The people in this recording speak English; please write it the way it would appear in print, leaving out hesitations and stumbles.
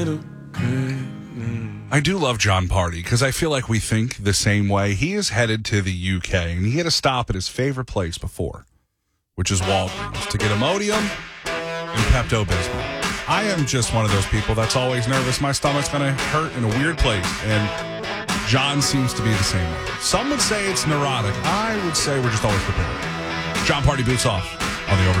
I do love John Party because I feel like we think the same way. He is headed to the UK, and he had a stop at his favorite place before, which is Walgreens, to get Imodium and Pepto-Bismol. I am just one of those people that's always nervous. My stomach's going to hurt in a weird place, and John seems to be the same way. Some would say it's neurotic. I would say we're just always prepared. John Party boots off on the Overnight.